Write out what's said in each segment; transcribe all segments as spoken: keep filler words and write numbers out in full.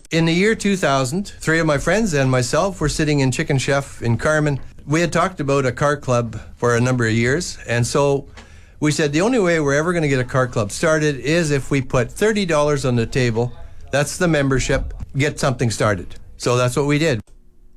In the year two thousand, three of my friends and myself were sitting in Chicken Chef in Carmen. We had talked about a car club for a number of years, and so we said the only way we're ever going to get a car club started is if we put thirty dollars on the table. That's the membership. Get something started. So that's what we did.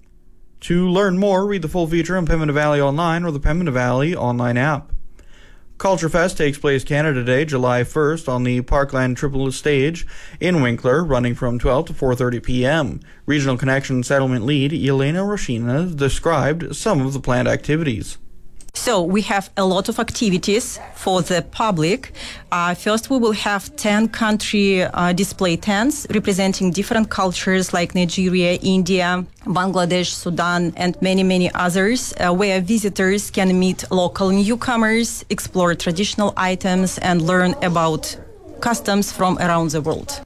To learn more, read the full feature on Pembina Valley Online or the Pembina Valley online app. Culture Fest takes place Canada Day, July first, on the Parkland Triple Stage in Winkler, running from twelve to four thirty p.m. Regional Connection Settlement Lead Elena Roshina described some of the planned activities. So we have a lot of activities for the public. Uh, first, we will have ten country uh, display tents representing different cultures like Nigeria, India, Bangladesh, Sudan, and many, many others, uh, where visitors can meet local newcomers, explore traditional items, and learn about customs from around the world.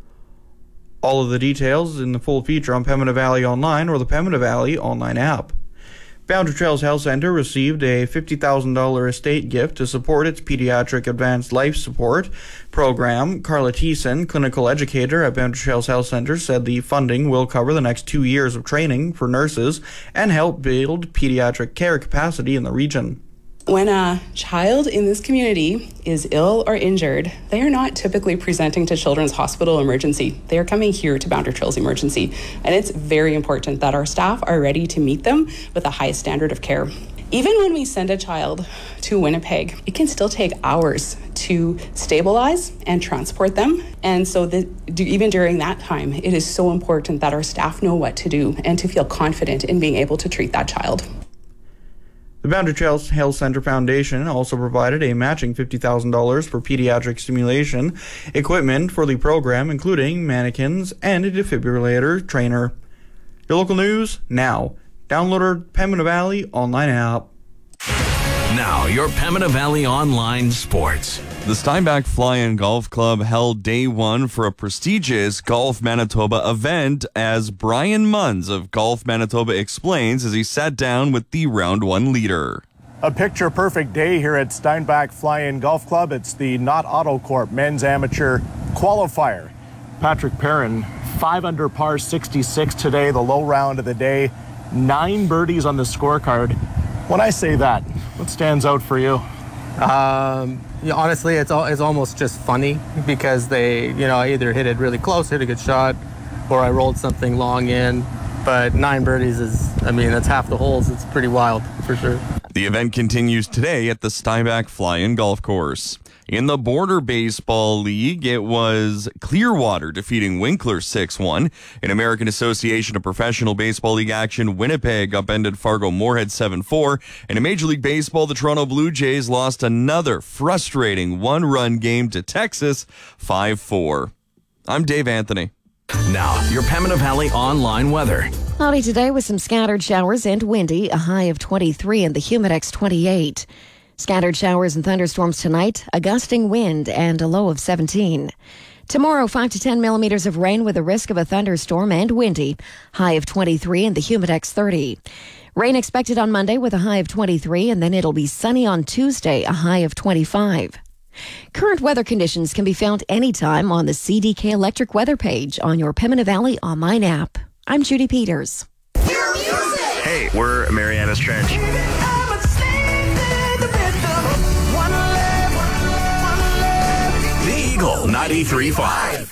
All of the details in the full feature on Pembina Valley Online or the Pembina Valley online app. Boundary Trails Health Centre received a fifty thousand dollars estate gift to support its Pediatric Advanced Life Support program. Carla Thiessen, clinical educator at Boundary Trails Health Centre, said the funding will cover the next two years of training for nurses and help build pediatric care capacity in the region. When a child in this community is ill or injured, they are not typically presenting to Children's Hospital Emergency. They are coming here to Boundary Trails Emergency, and it's very important that our staff are ready to meet them with the highest standard of care. Even when we send a child to Winnipeg, it can still take hours to stabilize and transport them. And so the, even during that time, it is so important that our staff know what to do and to feel confident in being able to treat that child. The Boundary Trails Health Centre Foundation also provided a matching fifty thousand dollars for pediatric stimulation equipment for the program, including mannequins and a defibrillator trainer. Your local news now. Download our Pembina Valley online app. Now, your Pembina Valley Online Sports. The Steinbach Fly-In Golf Club held day one for a prestigious Golf Manitoba event, as Brian Munns of Golf Manitoba explains as he sat down with the round one leader. A picture-perfect day here at Steinbach Fly-In Golf Club. It's the Knott Auto Corp Men's Amateur Qualifier. Patrick Perrin, five under par, sixty-six today, the low round of the day. Nine birdies on the scorecard. When I say that, what stands out for you? Um, yeah, honestly, it's all, it's almost just funny because they, you know, I either hit it really close, hit a good shot, or I rolled something long in. But nine birdies is, I mean, that's half the holes. It's pretty wild, for sure. The event continues today at the Steinbach Fly-In Golf Course. In the Border Baseball League, it was Clearwater defeating Winkler six one. In American Association of Professional Baseball League action, Winnipeg upended Fargo-Moorhead seven four. And in Major League Baseball, the Toronto Blue Jays lost another frustrating one-run game to Texas five four. I'm Dave Anthony. Now, your Pembina Valley Online weather. Cloudy today with some scattered showers and windy, a high of twenty-three and the Humidex twenty-eight. Scattered showers and thunderstorms tonight, a gusting wind, and a low of seventeen. Tomorrow, five to ten millimeters of rain with a risk of a thunderstorm and windy, high of twenty-three and the Humidex thirty. Rain expected on Monday with a high of twenty-three, and then it'll be sunny on Tuesday, a high of twenty-five. Current weather conditions can be found anytime on the C D K Electric weather page on your Pembina Valley online app. I'm Judy Peters. Hey, we're Mariana's Trench. The Eagle ninety-three point five.